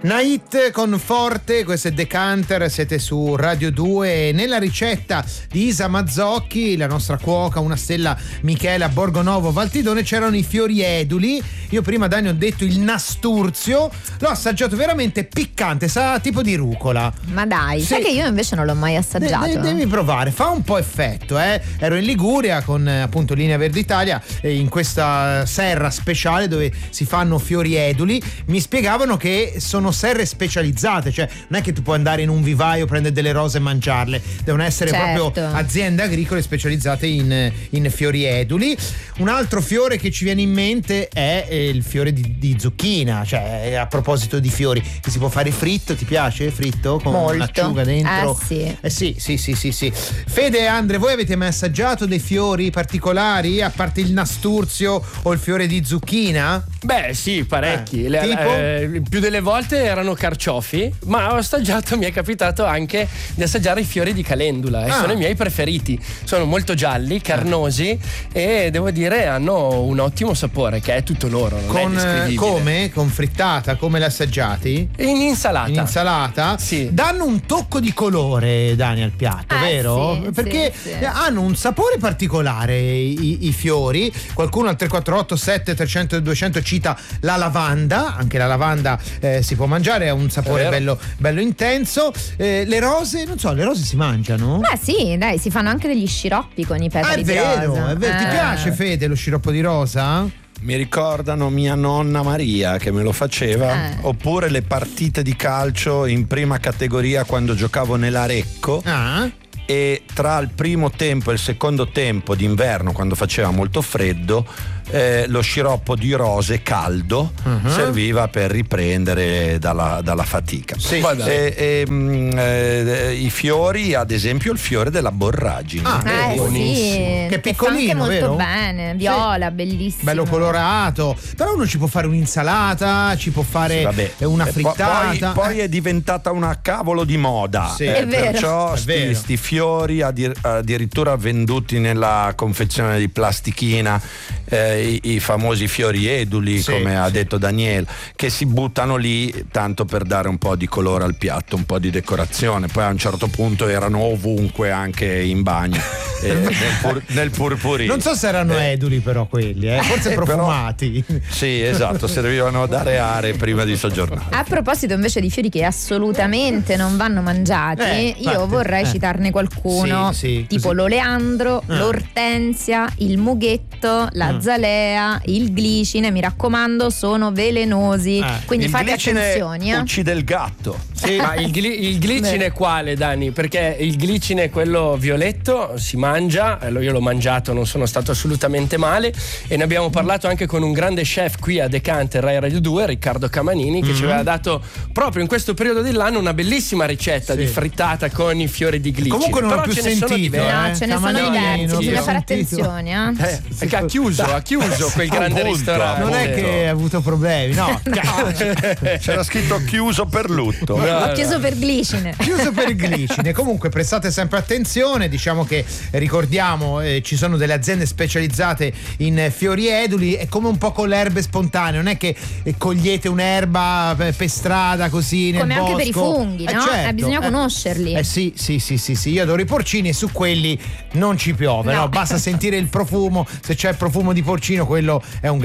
Night con Forte, questo è Decanter, siete su Radio 2. Nella ricetta di Isa Mazzocchi, la nostra cuoca, una stella Michela Borgonovo Valtidone, c'erano i fiori eduli. Io prima, Dani, ho detto il nasturzio, l'ho assaggiato, veramente piccante, sa tipo di rucola. Ma dai, sì. Sai che io invece non l'ho mai assaggiato. Devi provare, fa un po' effetto, Ero in Liguria con appunto Linea Verde Italia, in questa serra speciale dove si fanno fiori eduli. Mi spiegavano che sono serre specializzate, cioè non è che tu puoi andare in un vivaio, prendere delle rose e mangiarle, devono essere proprio aziende agricole specializzate in fiori eduli. Un altro fiore che ci viene in mente è il fiore di zucchina, cioè a proposito di fiori, che si può fare fritto. Ti piace fritto? Con un'acciuga dentro? Sì. Sì. Fede e Andre, voi avete mai assaggiato dei fiori particolari, a parte il nasturzio o il fiore di zucchina? Beh sì, parecchi. Più delle volte erano carciofi, ma ho assaggiato, mi è capitato anche di assaggiare i fiori di calendula e sono i miei preferiti. Sono molto gialli, carnosi e devo dire hanno un ottimo sapore che è tutto loro, non è descrivibile. Come? Con frittata? Come li assaggiati? In insalata. In insalata? Sì. Danno un tocco di colore, Dani, al piatto, vero? Sì, perché hanno un sapore particolare i fiori. Qualcuno al 348 7300 200 cita la lavanda. Anche la lavanda si può mangiare, ha un sapore bello intenso. Le rose, non so, le rose si mangiano? Beh sì, dai, si fanno anche degli sciroppi con i petali di rosa. È vero. Ti piace, Fede, lo sciroppo di rosa? Mi ricordano mia nonna Maria che me lo faceva, oppure le partite di calcio in prima categoria quando giocavo nell'Arecco. E tra il primo tempo e il secondo tempo d'inverno, quando faceva molto freddo, lo sciroppo di rose caldo serviva per riprendere dalla fatica. Sì. I fiori, ad esempio il fiore della borragine, Sì, che è piccolino, anche vero? molto bene, viola, bellissimo, bello colorato. Però uno ci può fare un'insalata, ci può fare una frittata. Poi è diventata una cavolo di moda, È vero. perciò sti fiori addirittura venduti nella confezione di plastichina, i famosi fiori eduli, come ha detto Daniele, che si buttano lì tanto per dare un po' di colore al piatto, un po' di decorazione. Poi a un certo punto erano ovunque, anche in bagno, nel purpurino. Non so se erano eduli però quelli, forse profumati. Sì, esatto, servivano ad areare prima di soggiornare. A proposito invece di fiori che assolutamente non vanno mangiati, io vorrei citarne qualcuno, tipo così. l'oleandro, l'ortensia, il mughetto, la zalea, il glicine, mi raccomando, sono velenosi, quindi fate attenzione. Uccide il gatto. Sì, ma il glicine quale, Dani? Perché il glicine, quello violetto, si mangia, io l'ho mangiato, non sono stato assolutamente male, e ne abbiamo parlato anche con un grande chef qui a Decanter Rai Radio 2, Riccardo Camanini, che ci aveva dato proprio in questo periodo dell'anno una bellissima ricetta di frittata con i fiori di glicine. Comunque non però ho più ce ne sentito, No, ce ne sono diversi, bisogna fare sentito. attenzione. Perché ha chiuso quel grande ristorante. Non è che ha avuto problemi, no. C'era scritto chiuso per lutto. Ho chiuso per glicine. Chiuso per glicine. Comunque prestate sempre attenzione, diciamo che ricordiamo ci sono delle aziende specializzate in fiori eduli, è come un po' con le erbe spontanee, non è che cogliete un'erba per strada così nel come bosco. anche per i funghi, no? Certo. Bisogna conoscerli. Sì, io adoro i porcini e su quelli non ci piove, no? Basta sentire il profumo, se c'è il profumo di porcino quello è un